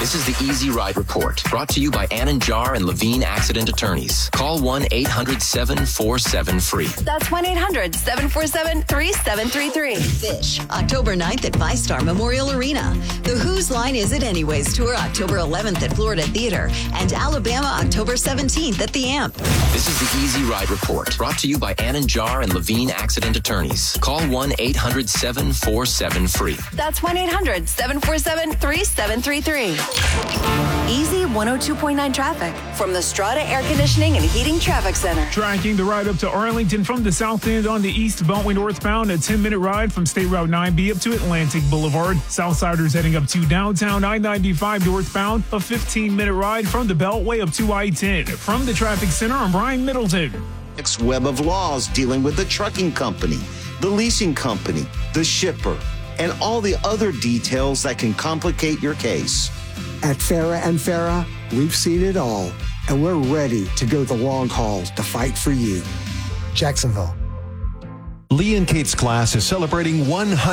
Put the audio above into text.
This is the Easy Ride Report, brought to you by Ann & Jar and Levine Accident Attorneys. Call 1-800-747-FREE. That's 1-800-747-3733. Fish, October 9th at VyStar Memorial Arena. The Whose Line Is It Anyways tour, October 11th at Florida Theater. And Alabama, October 17th at the Amp. This is the Easy Ride Report, brought to you by Ann & Jar and Levine Accident Attorneys. Call 1-800-747-FREE. That's 1-800-747-3733. Easy 102.9 traffic from the Strata Air Conditioning and Heating Traffic Center. Tracking the ride up to Arlington from the south end on the East Beltway northbound, a 10-minute ride from State Route 9B up to Atlantic Boulevard. Southsiders heading up to downtown I-95 northbound, a 15-minute ride from the Beltway up to I-10. From the traffic center, I'm Brian Middleton. Next web of laws dealing with the trucking company, the leasing company, the shipper, and all the other details that can complicate your case. At Farah and Farah, we've seen it all, and we're ready to go the long haul to fight for you. Jacksonville. Lee and Kate's class is celebrating 100